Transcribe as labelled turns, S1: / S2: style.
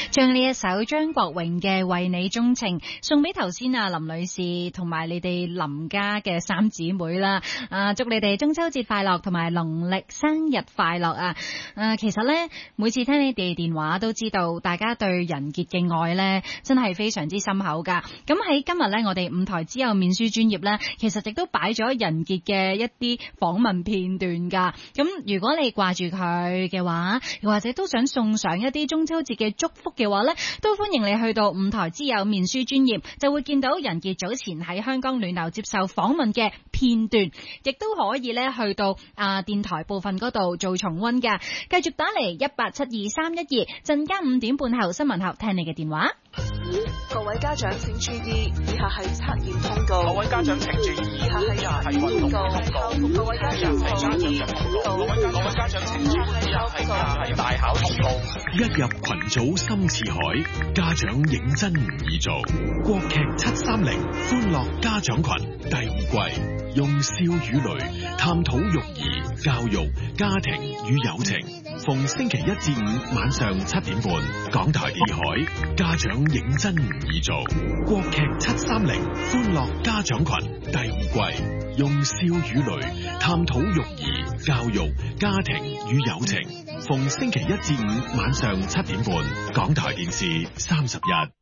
S1: 將呢一首張國榮嘅《為你鍾情》送俾頭先林女士同埋你哋林家嘅三姊妹啦。祝你哋中秋節快樂同埋農曆生日快樂啊！其實呢，每次聽你哋電話都知道大家對人傑嘅愛呢真係非常之深厚噶。咁喺今日呢，我哋五台之友面書專頁呢，其實亦都擺咗人傑嘅一啲訪問片段噶。咁如果你掛住佢嘅話，又或者都想送上一啲中秋節嘅祝福嘅話呢，都歡迎你去到五台之友面書專頁，就會見到人傑早前喺香港暖流接受訪問嘅片段，亦都可以呢去到電台部分嗰度做重溫噶。繼續打嚟1872312，陣間5點半後新聞後聽你嘅電話。
S2: 各位家長請注意，以下係測驗通告。
S3: 各位家長請注意，以下係運動通告。
S2: 各位家長請注意，
S3: 各位家長請注意，以下係大考通告。
S4: 一入群組深似海，家長認真唔易做。國劇730歡樂家長群第2季，用笑與淚探討育兒、教育、家庭與友情。逢星期一至五晚上7點半，港台電海，家長認真唔易做。國劇730歡樂家長群第2季，用笑與淚探討育兒、教育、家庭與友情。逢星期一至五晚上7點半，港台電視31。